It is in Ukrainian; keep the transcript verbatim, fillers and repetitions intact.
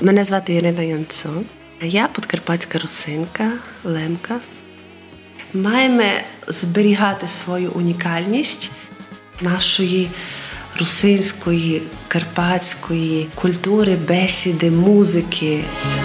Мене звати Ірина Янцо. Я подкарпатська русинка, лемка. Маємо зберігати свою унікальність нашої русинської, карпатської культури, бесіди, музики.